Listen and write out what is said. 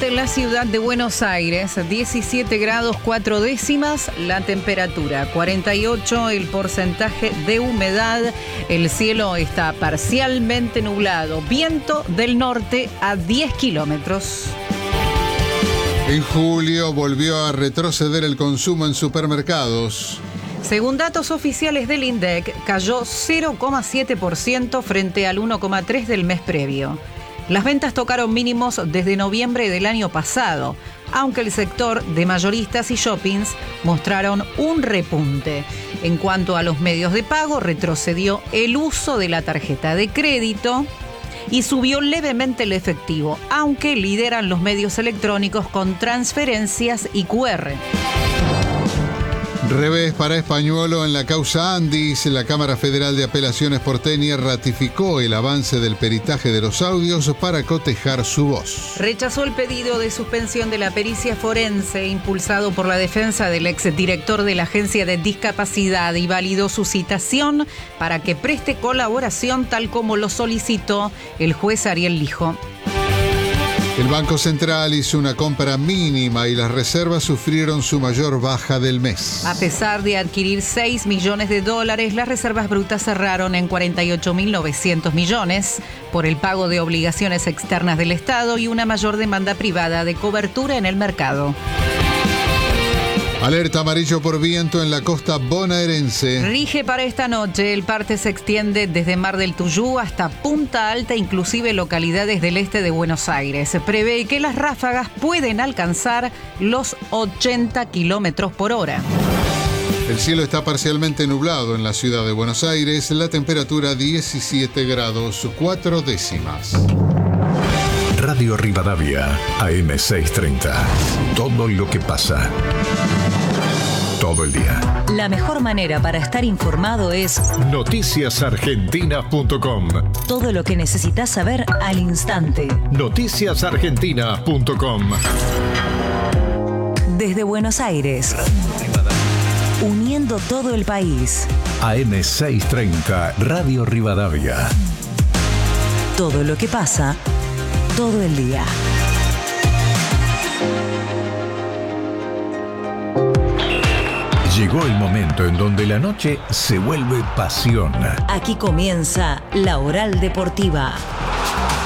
ambiente en la ciudad de Buenos Aires, 17 grados 4 décimas la temperatura, 48 el porcentaje de humedad, el cielo está parcialmente nublado, viento del norte a 10 kilómetros. En julio volvió a retroceder el consumo en supermercados. Según datos oficiales del INDEC, cayó 0,7% frente al 1,3% del mes previo. Las ventas tocaron mínimos desde noviembre del año pasado, aunque el sector de mayoristas y shoppings mostraron un repunte. En cuanto a los medios de pago, retrocedió el uso de la tarjeta de crédito y subió levemente el efectivo, aunque lideran los medios electrónicos con transferencias y QR. Revés para Españuolo en la causa Andis. La Cámara Federal de Apelaciones porteña ratificó el avance del peritaje de los audios para cotejar su voz. Rechazó el pedido de suspensión de la pericia forense impulsado por la defensa del exdirector de la Agencia de Discapacidad y validó su citación para que preste colaboración tal como lo solicitó el juez Ariel Lijo. El Banco Central hizo una compra mínima y las reservas sufrieron su mayor baja del mes. A pesar de adquirir $6 millones, las reservas brutas cerraron en 48.900 millones por el pago de obligaciones externas del Estado y una mayor demanda privada de cobertura en el mercado. Alerta amarillo por viento en la costa bonaerense. Rige para esta noche. El parte se extiende desde Mar del Tuyú hasta Punta Alta, inclusive localidades del este de Buenos Aires. Se prevé que las ráfagas pueden alcanzar los 80 kilómetros por hora. El cielo está parcialmente nublado en la ciudad de Buenos Aires. La temperatura 17 grados 4 décimas. Radio Rivadavia, AM630. Todo lo que pasa. Todo el día. La mejor manera para estar informado es noticiasargentina.com. Todo lo que necesitas saber al instante. Noticiasargentina.com. Desde Buenos Aires. Uniendo todo el país. AM630, Radio Rivadavia. Todo lo que pasa, todo el día. Llegó el momento en donde la noche se vuelve pasión. Aquí comienza La Oral Deportiva.